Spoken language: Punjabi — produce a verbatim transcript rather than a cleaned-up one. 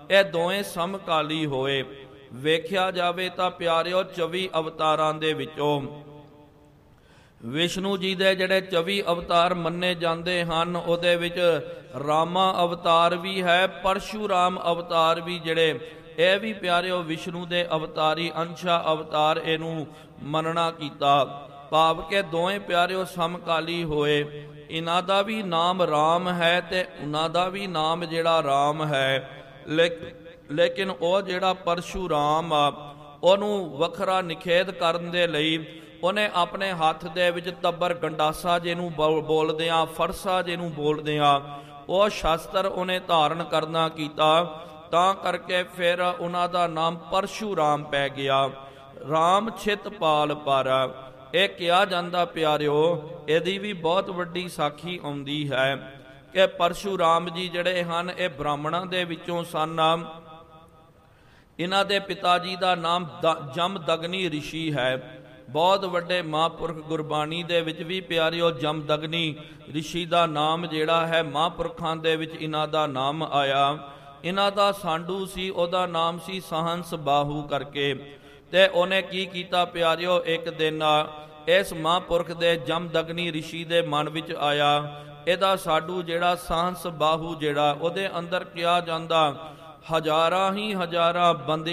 ਇਹ ਦੋਵੇਂ ਸਮਕਾਲੀ ਹੋਏ। ਵੇਖਿਆ ਜਾਵੇ ਤਾਂ ਪਿਆਰਿਓ ਚੌਵੀ ਅਵਤਾਰਾਂ ਦੇ ਵਿੱਚੋਂ ਵਿਸ਼ਨੂੰ ਜੀ ਦੇ ਜਿਹੜੇ ਚੌਵੀ ਅਵਤਾਰ ਮੰਨੇ ਜਾਂਦੇ ਹਨ, ਉਹਦੇ ਵਿੱਚ ਰਾਮਾ ਅਵਤਾਰ ਵੀ ਹੈ, ਪਰਸ਼ੂਰਾਮ ਅਵਤਾਰ ਵੀ, ਜਿਹੜੇ ਇਹ ਵੀ ਪਿਆਰਿਓ ਵਿਸ਼ਨੂੰ ਦੇ ਅਵਤਾਰੀ ਅੰਸ਼ਾ ਅਵਤਾਰ ਇਹਨੂੰ ਮੰਨਣਾ ਕੀਤਾ। ਭਾਵ ਕਿ ਦੋਵੇਂ ਪਿਆਰਿਓ ਸਮਕਾਲੀ ਹੋਏ। ਇਹਨਾਂ ਦਾ ਵੀ ਨਾਮ ਰਾਮ ਹੈ ਤੇ ਉਹਨਾਂ ਦਾ ਵੀ ਨਾਮ ਜਿਹੜਾ ਰਾਮ ਹੈ। ਲੇਕਿਨ ਉਹ ਜਿਹੜਾ ਪਰਸ਼ੂਰਾਮ ਆ ਉਹਨੂੰ ਵੱਖਰਾ ਨਿਖੇਧ ਕਰਨ ਦੇ ਲਈ ਉਹਨੇ ਆਪਣੇ ਹੱਥ ਦੇ ਵਿੱਚ ਤੱਬਰ ਗੰਡਾਸਾ ਜਿਹਨੂੰ ਬੋਲਦੇ ਆ, ਫਰਸਾ ਜਿਹਨੂੰ ਬੋਲਦੇ ਆ, ਉਹ ਸ਼ਸਤਰ ਉਹਨੇ ਧਾਰਨ ਕਰਨਾ ਕੀਤਾ। ਤਾਂ ਕਰਕੇ ਫਿਰ ਉਹਨਾਂ ਦਾ ਨਾਮ ਪਰਸ਼ੂਰਾਮ ਪੈ ਗਿਆ। ਰਾਮ ਛਿਤਪਾਲ ਪਰ ਇਹ ਕਿਹਾ ਜਾਂਦਾ ਪਿਆਰਿਓ, ਇਹਦੀ ਵੀ ਬਹੁਤ ਵੱਡੀ ਸਾਖੀ ਆਉਂਦੀ ਹੈ ਕਿ ਪਰਸ਼ੂਰਾਮ ਜੀ ਜਿਹੜੇ ਹਨ ਇਹ ਬ੍ਰਾਹਮਣਾਂ ਦੇ ਵਿੱਚੋਂ ਸਨ। ਇਹਨਾਂ ਦੇ ਪਿਤਾ ਜੀ ਦਾ ਨਾਮ ਜਮਦਗਨੀ ਰਿਸ਼ੀ ਹੈ। ਬਹੁਤ ਵੱਡੇ ਮਹਾਂਪੁਰਖ ਗੁਰਬਾਣੀ ਦੇ ਵਿੱਚ ਵੀ ਪਿਆਰਿਓ ਜਮਦਗਨੀ ਰਿਸ਼ੀ ਦਾ ਨਾਮ ਜਿਹੜਾ ਹੈ ਮਹਾਂਪੁਰਖਾਂ ਦੇ ਵਿੱਚ ਇਹਨਾਂ ਦਾ ਨਾਮ ਆਇਆ। ਇਹਨਾਂ ਦਾ ਸਾਂਢੂ ਸੀ, ਉਹਦਾ ਨਾਮ ਸੀ ਸਹੰਸ ਬਾਹੂ ਕਰਕੇ। ਤੇ ਉਹਨੇ ਕੀ ਕੀਤਾ ਪਿਆਰਿਓ, ਇੱਕ ਦਿਨ ਇਸ ਮਹਾਂਪੁਰਖ ਦੇ ਜਮਦਗਨੀ ਰਿਸ਼ੀ ਦੇ ਮਨ ਵਿੱਚ ਆਇਆ, ਇਹਦਾ ਸਾਡੂ ਜਿਹੜਾ ਸਹੰਸ ਬਾਹੂ ਜਿਹੜਾ ਉਹਦੇ ਅੰਦਰ ਕਿਹਾ ਜਾਂਦਾ ਹਜ਼ਾਰਾਂ ਹੀ ਹਜ਼ਾਰਾਂ ਬੰਦੇ